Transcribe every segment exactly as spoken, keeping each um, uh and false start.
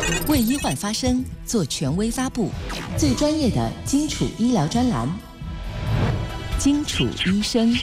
为医患发声，做权威发布，最专业的基础医疗专栏，基础医生。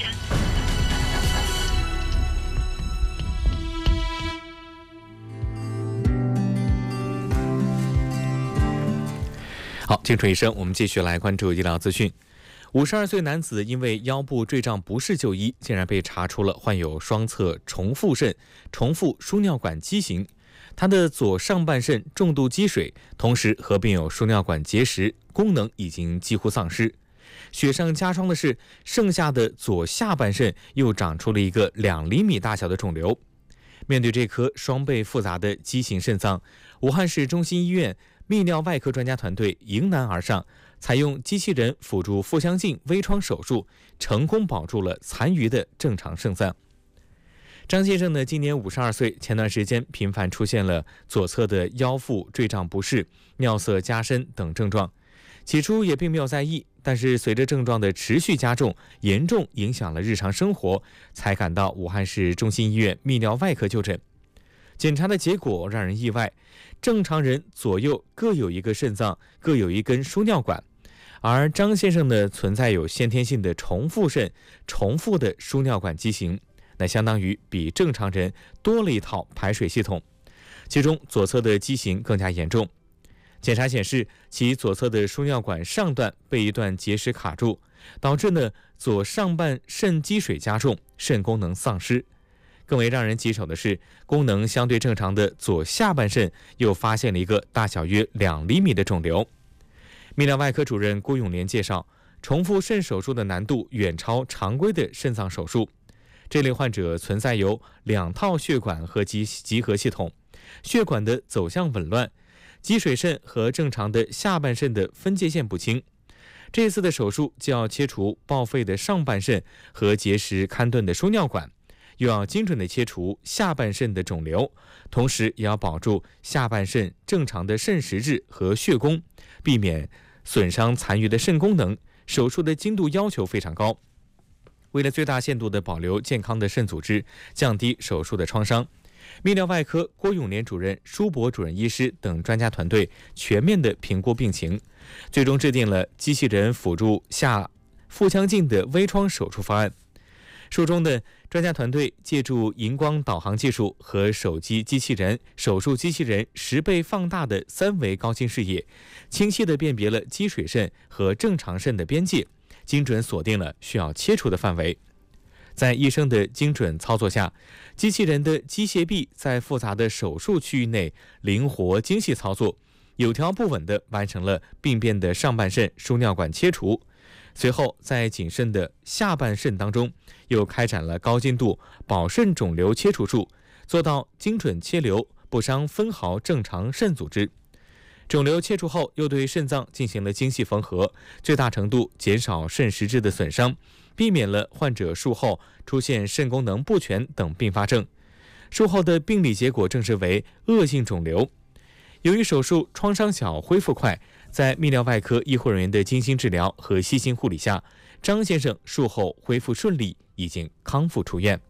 好，基础医生，我们继续来关注医疗资讯。五十二岁男子因为腰部坠胀不适就医，竟然被查出了患有双侧重复肾、重复输尿管畸形。他的左上半肾重度积水，同时合并有输尿管结石，功能已经几乎丧失。雪上加霜的是，剩下的左下半肾又长出了一个两厘米大小的肿瘤。面对这颗双倍复杂的畸形肾脏，武汉市中心医院泌尿外科专家团队迎难而上，采用机器人辅助腹腔镜微创手术，成功保住了残余的正常肾脏。张先生呢，今年五十二岁，前段时间频繁出现了左侧的腰腹坠胀不适、尿色加深等症状，起初也并没有在意，但是随着症状的持续加重，严重影响了日常生活，才赶到武汉市中心医院泌尿外科就诊。检查的结果让人意外，正常人左右各有一个肾脏，各有一根输尿管，而张先生呢，存在有先天性的重复肾、重复的输尿管畸形，那相当于比正常人多了一套排水系统，其中左侧的畸形更加严重。检查显示，其左侧的输尿管上段被一段结石卡住，导致呢左上半肾积水加重，肾功能丧失。更为让人棘手的是，功能相对正常的左下半肾又发现了一个大小约两厘米的肿瘤。泌尿外科主任郭永莲介绍，重复肾手术的难度远超常规的肾脏手术。这类患者存在有两套血管和集集合系统，血管的走向紊乱，积水肾和正常的下半肾的分界线不清。这次的手术就要切除报废的上半肾和结石勘顿的输尿管，又要精准地切除下半肾的肿瘤，同时也要保住下半肾正常的肾实质和血供，避免损伤残余的肾功能。手术的精度要求非常高。为了最大限度地保留健康的肾组织，降低手术的创伤，泌尿外科郭永莲主任、舒博主任医师等专家团队全面地评估病情，最终制定了机器人辅助下腹腔镜的微创手术方案。术中的专家团队借助荧光导航技术和手机机器人、手术机器人十倍放大的三维高清视野，清晰地辨别了积水肾和正常肾的边界，精准锁定了需要切除的范围。在医生的精准操作下，机器人的机械臂在复杂的手术区域内灵活精细操作，有条不紊地完成了病变的上半肾输尿管切除。随后在谨慎的下半肾当中又开展了高精度保肾肿瘤切除术，做到精准切瘤，不伤分毫正常肾组织。肿瘤切除后又对肾脏进行了精细缝合，最大程度减少肾实质的损伤，避免了患者术后出现肾功能不全等并发症。术后的病理结果证实为恶性肿瘤。由于手术创伤小、恢复快，在泌尿外科医护人员的精心治疗和细心护理下，张先生术后恢复顺利，已经康复出院。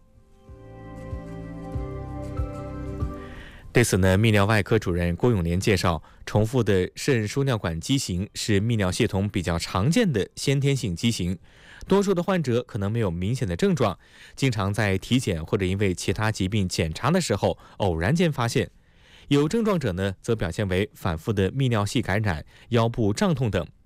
对此呢，泌尿外科主任郭永莲介绍，重复的肾输尿管畸形是泌尿系统比较常见的先天性畸形，多数的患者可能没有明显的症状，经常在体检或者因为其他疾病检查的时候偶然间发现。有症状者呢，则表现为反复的泌尿系感染、腰部胀痛等。